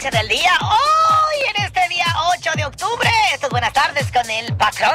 festejación del día. Hoy, en este día 8 de octubre. Estas buenas tardes con el patrón.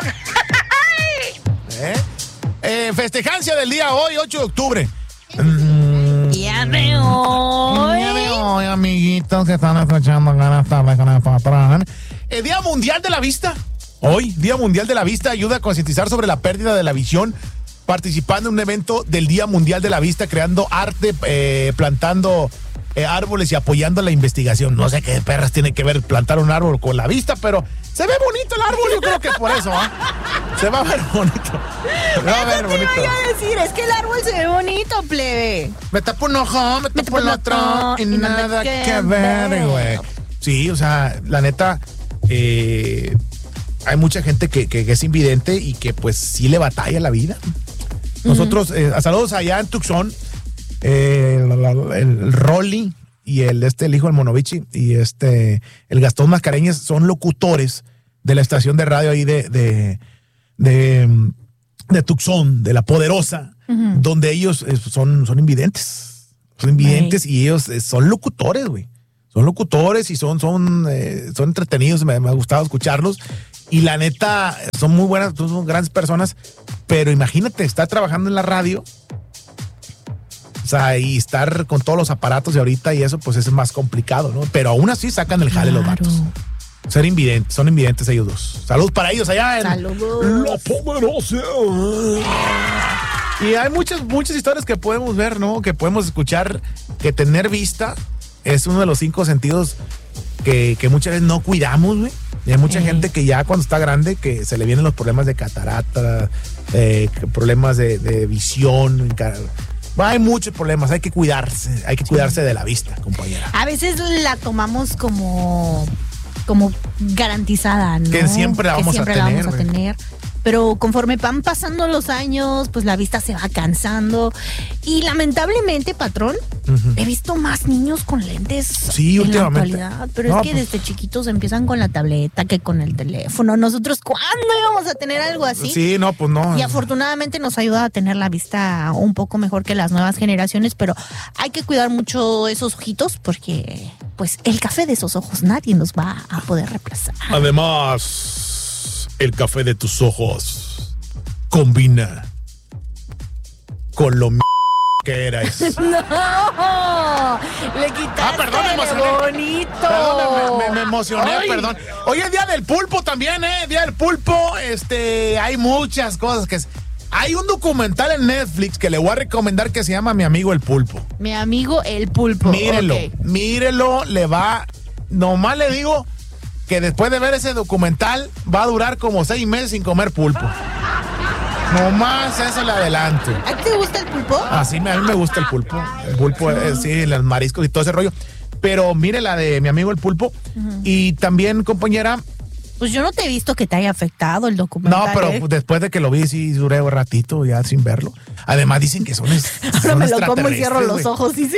Festejancia del día hoy, 8 de octubre. Ya de hoy. Ya de hoy, amiguitos que están escuchando buenas tardes con el patrón. El Día Mundial de la Vista. Hoy, Día Mundial de la Vista, ayuda a concientizar sobre la pérdida de la visión, participando en un evento del Día Mundial de la Vista, creando arte, plantando árboles y apoyando la investigación. No sé qué perras tiene que ver plantar un árbol con la vista, pero se ve bonito el árbol, yo creo que por eso, se va a ver bonito. Se va a ver bonito. Te voy a decir, es que el árbol se ve bonito, plebe. Me tapo un ojo, me tapo el otro, y nada que ver, güey. Sí, o sea, la neta, hay mucha gente que es invidente y que pues sí le batalla la vida. Nosotros, saludos allá en Tucson, el Rolly y el hijo del Monovici y el Gastón Mascareñas son locutores de la estación de radio ahí de Tucson, de La Poderosa, donde ellos son invidentes. Son invidentes y ellos son locutores, güey. Son locutores y son entretenidos, me ha gustado escucharlos. Y la neta, son muy buenas, son grandes personas, pero imagínate, estar trabajando en la radio, o sea, y estar con todos los aparatos de ahorita y eso, pues es más complicado, ¿no? Pero aún así sacan el jale los vatos. Son invidentes ellos dos. Saludos para ellos allá en La Poderosa. Y hay muchas historias que podemos ver, ¿no? Que podemos escuchar, que tener vista es uno de los 5 sentidos que muchas veces no cuidamos, güey. Y hay mucha gente que ya cuando está grande que se le vienen los problemas de catarata, problemas de visión. Hay muchos problemas, hay que cuidarse de la vista, compañera. A veces la tomamos como garantizada, ¿no? Que siempre la vamos a tener. Pero conforme van pasando los años, pues la vista se va cansando. Y lamentablemente, patrón, he visto más niños con lentes en la actualidad. Pero es que desde chiquitos empiezan con la tableta, que con el teléfono. Nosotros, ¿cuándo íbamos a tener algo así? Sí, no, pues no. Y afortunadamente nos ayuda a tener la vista un poco mejor que las nuevas generaciones, pero hay que cuidar mucho esos ojitos porque, pues, el café de esos ojos nadie nos va a poder reemplazar. Además, el café de tus ojos combina con lo que eras. ¡No! Le quitaste bonito. Perdón, me emocioné, perdón. Hoy es Día del Pulpo también, Día del Pulpo. Hay muchas cosas que... Hay un documental en Netflix que le voy a recomendar que se llama Mi Amigo el Pulpo. Mi Amigo el Pulpo. Mírelo, nomás le digo que después de ver ese documental va a durar como 6 meses sin comer pulpo. Nomás eso le adelanto. ¿A ti te gusta el pulpo? Sí, a mí me gusta el pulpo. El pulpo, sí, los mariscos y todo ese rollo. Pero mire la de Mi Amigo el Pulpo. Y también, compañera... Pues yo no te he visto que te haya afectado el documental. No, pero después de que lo vi, sí duré un ratito ya sin verlo. Además dicen que son Ahora me lo como y cierro los ojos, sí.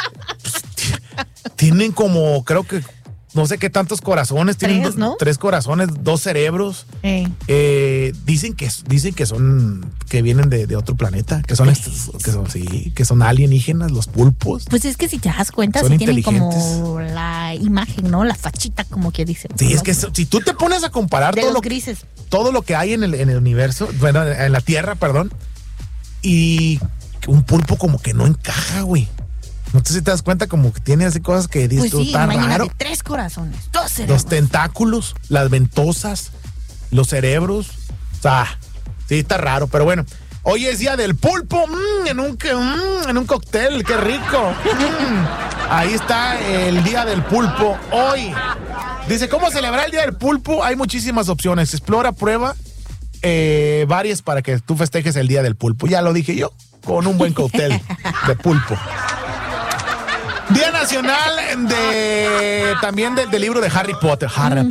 Tienen como, creo que... No sé qué tantos corazones tienen, 3 corazones, 2 cerebros. Dicen que son, que vienen de otro planeta, que son alienígenas, los pulpos. Pues es que si te das cuenta, sí tienen como la imagen, ¿no? La fachita, como que dicen. Sí, es que si tú te pones a comparar todo lo que hay en el universo, bueno, en la Tierra, perdón, y un pulpo como que no encaja, güey. No sé si te das cuenta como que tiene así cosas que dices tú, tan raro. 3 corazones, 2 cerebros. Los tentáculos, las ventosas, los cerebros. O sea, sí está raro, pero bueno. Hoy es Día del Pulpo, en un cóctel, qué rico. Ahí está el Día del Pulpo. Hoy, dice, ¿cómo celebrar el Día del Pulpo? Hay muchísimas opciones. Explora, prueba varias para que tú festejes el Día del Pulpo. Ya lo dije yo, con un buen cóctel de pulpo. Día Nacional también del libro de Harry Potter.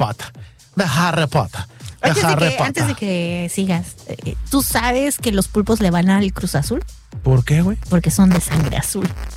Antes de que sigas, ¿tú sabes que los pulpos le van al Cruz Azul? ¿Por qué, güey? Porque son de sangre azul.